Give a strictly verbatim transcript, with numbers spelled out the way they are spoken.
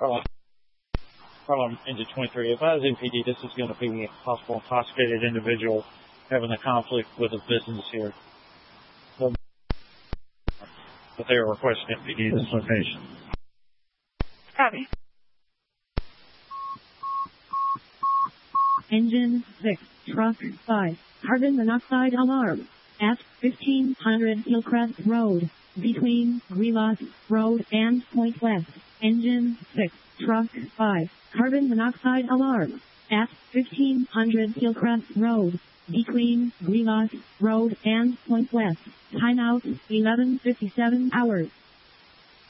Carlin, Carlin Engine twenty-three. If I was M P D, this is going to be a possible intoxicated individual having a conflict with a business here. So, but they are requesting M P D this location. Copy. Engine six, Truck five, carbon monoxide alarm at fifteen hundred Hillcrest Road, between Greelot Road and Point West. Engine six, Truck five, carbon monoxide alarm at fifteen hundred Hillcrest Road, between Greelot Road and Point West. Timeout eleven fifty-seven hours.